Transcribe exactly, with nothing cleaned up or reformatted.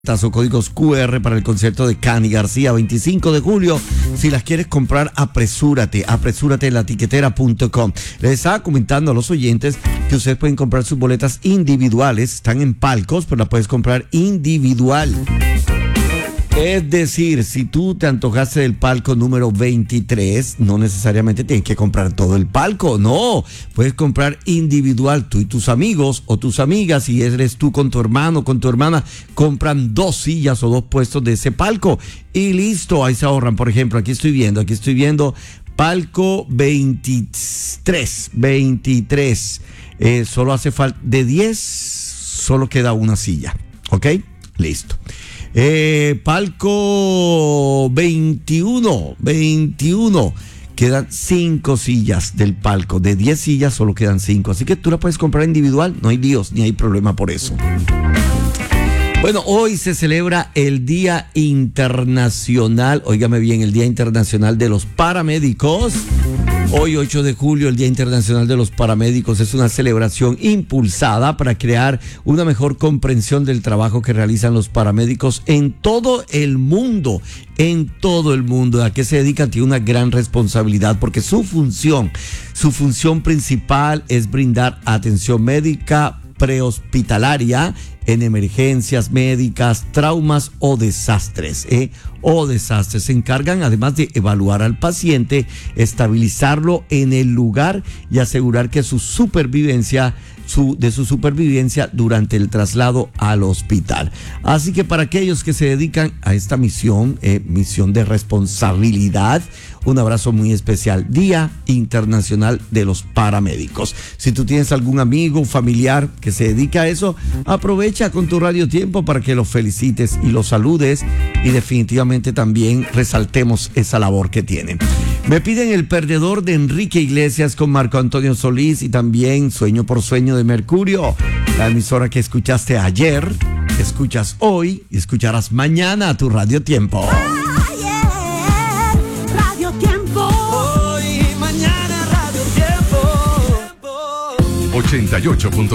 o códigos Q R para el concierto de Cani García, veinticinco de julio. Si las quieres comprar, apresúrate, apresúrate en la tiquetera punto com. Les estaba comentando a los oyentes que ustedes pueden comprar sus boletas individuales, están en palcos, pero las puedes comprar individual. Es decir, si tú te antojaste del palco número veintitrés, no necesariamente tienes que comprar todo el palco, no. Puedes comprar individual, tú y tus amigos o tus amigas, si eres tú con tu hermano, con tu hermana, compran dos sillas o dos puestos de ese palco y listo, ahí se ahorran. Por ejemplo, aquí estoy viendo, aquí estoy viendo palco veintitrés, veintitrés, eh, solo hace falta, de diez, solo queda una silla, ¿ok? Listo. Eh, palco veintiuno, veintiuno, quedan cinco sillas del palco, de diez sillas solo quedan cinco, así que tú la puedes comprar individual, no hay líos ni hay problema por eso. Bueno, hoy se celebra el Día Internacional, óigame bien, el Día Internacional de los Paramédicos. Hoy, ocho de julio, el Día Internacional de los Paramédicos es una celebración impulsada para crear una mejor comprensión del trabajo que realizan los paramédicos en todo el mundo, en todo el mundo. ¿A qué se dedican? Tiene una gran responsabilidad porque su función, su función principal es brindar atención médica prehospitalaria en emergencias médicas, traumas o desastres, ¿eh? o desastres. Se encargan además de evaluar al paciente, estabilizarlo en el lugar y asegurar que su supervivencia, su, de su supervivencia durante el traslado al hospital. Así que para aquellos que se dedican a esta misión, eh, misión de responsabilidad, un abrazo muy especial. Día Internacional de los Paramédicos. Si tú tienes algún amigo, familiar que se dedica a eso, aprovecha con tu Radio Tiempo para que los felicites y los saludes y definitivamente también resaltemos esa labor que tienen. Me piden El Perdedor de Enrique Iglesias con Marco Antonio Solís y también Sueño por Sueño de Mercurio, la emisora que escuchaste ayer, escuchas hoy y escucharás mañana tu Radio Tiempo. ochenta y ocho punto